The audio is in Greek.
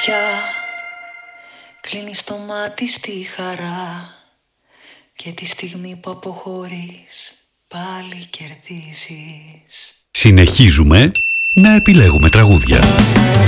πια. Κλείνεις το μάτι στη χαρά και τη στιγμή που αποχωρείς πάλι κερδίζεις. Συνεχίζουμε να επιλέγουμε τραγούδια.